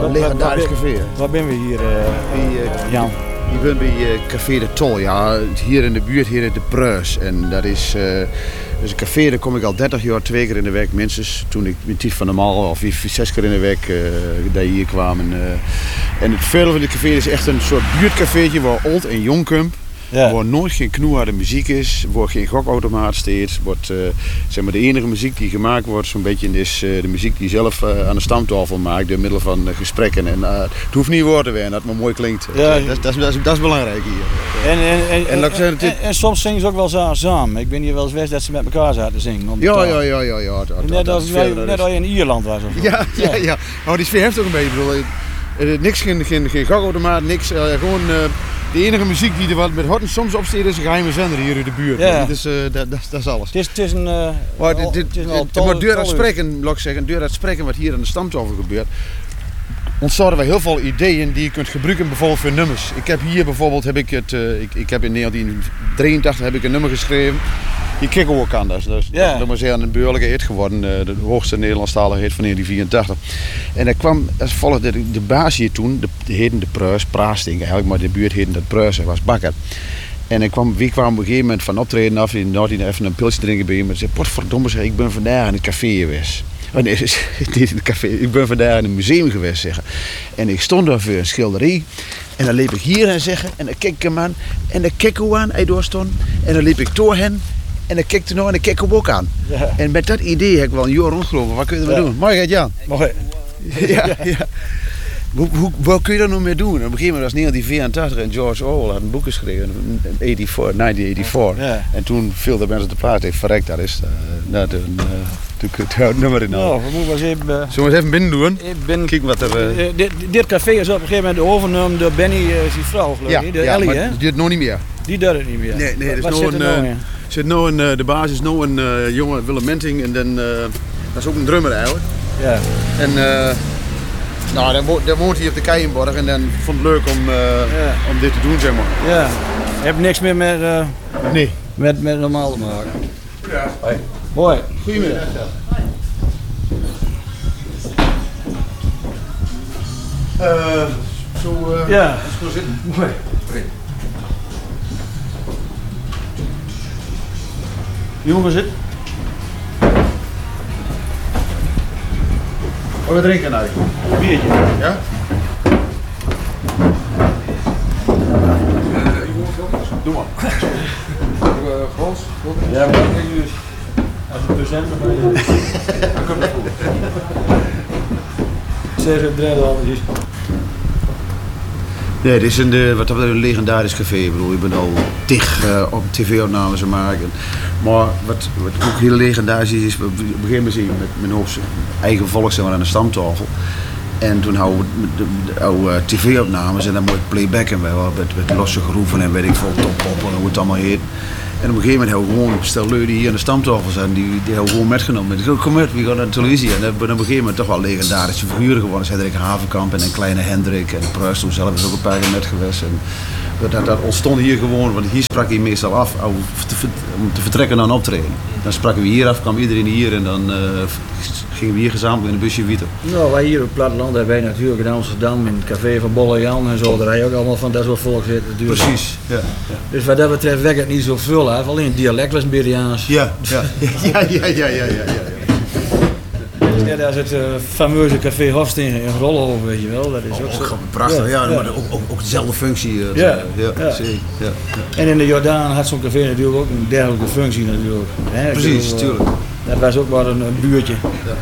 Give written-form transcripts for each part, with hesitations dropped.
legendarisch café. Waar ben we hier, Jan? Je bent bij Café de Tol, ja, hier in de buurt, hier in de Pruis. En dat is een café, daar kom ik al 30 jaar 2 keer in de week minstens. Toen ik met Tief van der Mal, of 6 keer in de week, daar hier kwamen. En het voordeel van dit café is echt een soort buurtcafeetje waar oud en jong komt. Ja. Waar nooit geen knoeharde muziek is, waar geen gokautomaat steeds. Wordt, zeg maar de enige muziek die gemaakt wordt, zo'n beetje is de muziek die je zelf aan de stamtafel maakt door middel van gesprekken. En het hoeft niet woord te werden, dat het maar mooi klinkt. Ja. Dat is belangrijk hier. En soms zingen ze ook wel samen. Ik ben hier wel eens geweest dat ze met elkaar zaten zingen. Ja. Net als je in Ierland was. Of ja. Oh, die sfeer heeft ook een beetje. Ik bedoel, niks, geen gokautomaat, niks. Gewoon de enige muziek die er wat met Horten soms opsteekt is een geheime zender hier in de buurt. Ja. Dat is alles. Het is een... Maar door dat spreken wat hier aan de stamtafel gebeurt, ontstaan er heel veel ideeën die je kunt gebruiken bijvoorbeeld voor nummers. Ik heb hier bijvoorbeeld, ik heb in 1983 heb ik een nummer geschreven. Die kikken ook aan, dat is een behoorlijke hit geworden, de hoogste Nederlandstalige hit van 1984. En dat kwam als volgt, de baas hier toen, de heette de Pruis, Praastink eigenlijk, maar de buurt heette dat Pruis, hij was bakker. En wie kwam op een gegeven moment van optreden af, en had hij even een pilsje drinken bij hem en zei, potverdomme zeg, ik ben vandaag in het café geweest. Oh nee, niet in het café, ik ben vandaag in een museum geweest zeggen. En ik stond daar voor een schilderij. En dan liep ik hier aan zeggen, en dan keek ik hem aan. En dan keek ik hoe aan hij doorstond. En dan liep ik door hen. En dan keek ik nog en dan keek ik hem ook aan. Ja. En met dat idee heb ik wel een jaar rondgelopen. Wat kun je ermee doen? Mooi het Jan? Mooi. Ja. Wat kun je daar nog mee doen? Op een gegeven moment was 1984 en George Orwell had een boek geschreven, 1984. Ja. En toen viel de mensen te praten, ik verrekt, dat is het nummer in. Nou, we moeten eens even... Zullen we eens even binnen doen? Kijken wat er... Dit café is op een gegeven moment overgenomen door Benny, zijn vrouw, geloof ik. Ja, Ellie, maar hè? die doet het nog niet meer. Die doet het niet meer. Nee, wat zit er nou in? De basis is nou een jonge Willem Menting en dan, dat is ook een drummer eigenlijk. Ja. En dan woont hij op de Keienborg en dan vond het leuk om dit te doen, zeg maar. Ja. Je hebt niks meer met, nee. met normaal te maken. Ja. Hoi. Mooi. Goedemiddag. Ja. Zo zitten. Mooi. Jongens, zit. Wat drinken nou? Een biertje. Ja? Doe maar. Frans? Ja, maar als het present dan komt het goed. Zeg het derde al is. Nee, dit is een legendarisch café. Ik bedoel, ik ben al op tv-opnames te maken. Maar wat ook heel legendarisch is, we beginnen met mijn eigen volk zeg maar, aan de stamtafel. En toen hadden we de tv-opnames en dan mooi playbacken met losse groeven en weet ik veel, toppoppen en hoe het allemaal heet. En op een gegeven moment hebben we gewoon stel lui die hier aan de stamtafel zijn, die hebben we gewoon metgenomen. Ik zei, kom met, we gaan naar de televisie. En dan op een gegeven moment toch wel legendarische figuren geworden. Hendrik Havenkamp en een kleine Hendrik en Pruis toen zelf is ook een paar keer met geweest. En dat ontstond hier gewoon, want hier sprak hij meestal af om te vertrekken naar een optreden. Dan spraken we hier af, kwam iedereen hier en dan gingen we hier gezamenlijk in een busje wieten. Nou, wij hier op het platteland hebben wij natuurlijk in Amsterdam in het café van Bolle Jan en zo, daar heb je ook allemaal van dat soort volk zitten natuurlijk. Precies, ja. Dus wat dat betreft werkt het niet zo veel af, alleen het dialect was een Beriaans. Ja. Ja, daar is het fameuze café Hofsteen in Rollenhoven, weet je wel. Dat is ook zo. Prachtig, ja, maar ook dezelfde functie. Ja. Zeker. Ja. En in de Jordaan had zo'n café natuurlijk ook een dergelijke functie natuurlijk. Hè? Precies, tuurlijk. Dat was ook maar een buurtje. Ja.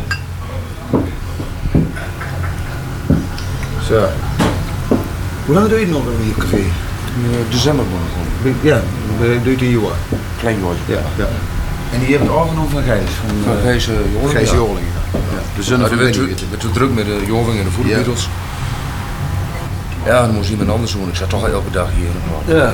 Zo. Hoe lang doe je het nog in je café? December begonnen. Ja, doe je het een jaar. Klein jongetje. Ja. En die hebben het overgenomen van Gijs? Van Gijs Joling. Gijs Joling, ja. De zon van werd te druk met de Joling en de voetbalbeatles. Ja, dan moest iemand anders doen. Ik zat toch elke dag hier. Ja.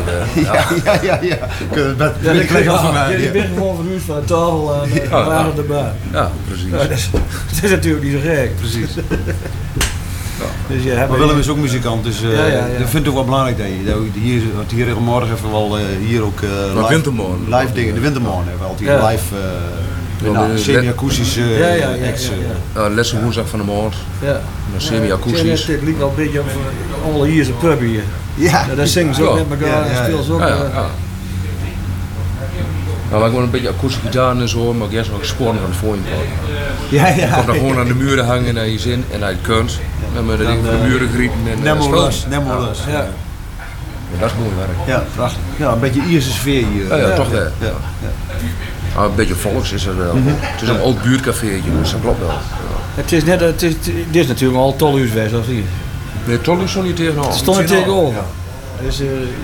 Ik ben gewoon van huis van de tafel en waren erbij. Ja, precies. Ja, dat is natuurlijk niet zo gek. Precies. Dus maar Willem is ook muzikant, dus dat vind ik ook wel belangrijk dat je hier regelmatig even wel hier ook live dingen. De Wintermorgen hebben we altijd live Semi-akoestische acts. Laatste woensdag van de maand. Ja. Semi-akoestisch. Het liep wel een beetje over All Years a Pub hier. Ja. Daar zingen ze ook met elkaar en spelen ze ook. Nou, maar ik een beetje akoestische gitaar en zo, maar ik heb nog sporen van de voorin. Ja. Ik kon dan gewoon aan de muren hangen naar je zin en naar je kunt. Dan met de dingen van de muren griepen en Nemolos. Ja, dat is mooi werk. Ja, prachtig. Ja, een beetje Ierse sfeer hier. Ja, toch wel. Ja. Maar een beetje volks is het wel. Het is een oud buurtcafeetje, dus dat klopt wel. Het is net, dit is natuurlijk al Tolhuis geweest, of niet? Nee, Tolhuis stond hier tegenover. Het stond er tegenover. Dus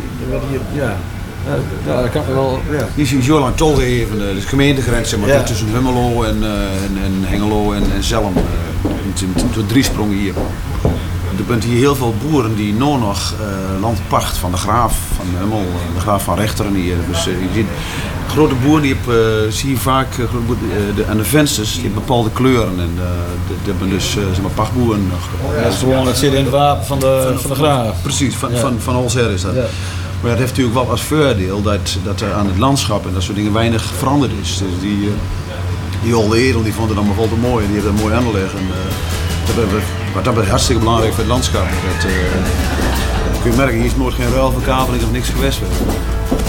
dat kan wel. Ja. Hier zie je zo lang Tolheven, de gemeentegrens zeg maar, tussen Hummelo en Hengelo en Zelm. Door 3 sprongen hier. Er zijn hier heel veel boeren die nog land pacht van de graaf van Hummel, de graaf van Rechteren hier. Dus je ziet grote boeren die zie je vaak aan de vensters die hebben bepaalde kleuren en dat hebben dus zeg maar pachtboeren. Dat zit in het wapen van de graaf. Precies, van Holzer is dat. Ja. Maar het heeft natuurlijk wel als voordeel dat er aan het landschap en dat soort dingen weinig veranderd is. Dus die oude edel die vond het allemaal wel te mooi en die hebben het mooi aangelegd. Dat is hartstikke belangrijk voor het landschap. Kun je merken, hier is nooit geen ruilverkaveling of niks geweest.